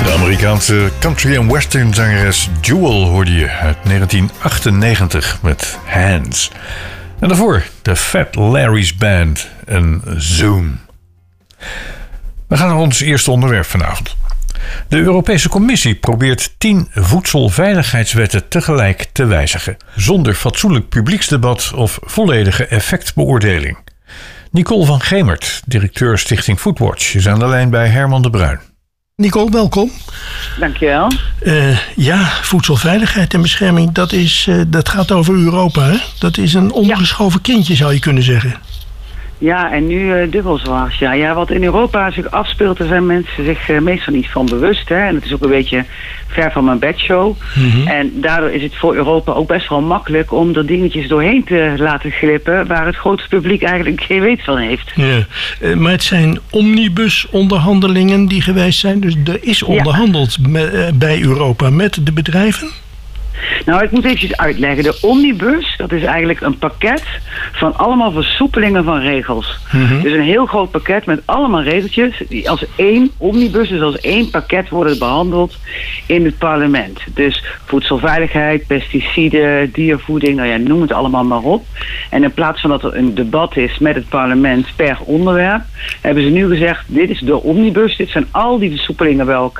De Amerikaanse country- en western zangeres Jewel hoorde je uit 1998 met Hands. En daarvoor de Fat Larry's Band en Zoom. We gaan naar ons eerste onderwerp vanavond. De Europese Commissie probeert 10 voedselveiligheidswetten tegelijk te wijzigen, zonder fatsoenlijk publieksdebat of volledige effectbeoordeling. Nicole van Gemert, directeur Stichting Foodwatch, is aan de lijn bij Herman de Bruin. Nicole, welkom. Dankjewel. Voedselveiligheid en bescherming, dat gaat over Europa, hè? Dat is een ondergeschoven kindje, zou je kunnen zeggen. Ja, en nu dubbel zo hard. Ja, wat in Europa zich afspeelt, daar zijn mensen zich meestal niet van bewust. Hè? En het is ook een beetje ver van mijn bedshow. Mm-hmm. En daardoor is het voor Europa ook best wel makkelijk om er dingetjes doorheen te laten glippen waar het grote publiek eigenlijk geen weet van heeft. Ja, maar het zijn omnibus-onderhandelingen die geweest zijn. Dus er is onderhandeld bij Europa met de bedrijven. Nou, ik moet eventjes uitleggen. De omnibus, dat is eigenlijk een pakket van allemaal versoepelingen van regels. Mm-hmm. Dus een heel groot pakket met allemaal regeltjes die als één omnibus, dus als één pakket worden behandeld in het parlement. Dus voedselveiligheid, pesticiden, diervoeding, noem het allemaal maar op. En in plaats van dat er een debat is met het parlement per onderwerp, hebben ze nu gezegd, dit is de omnibus, dit zijn al die versoepelingen bij elkaar.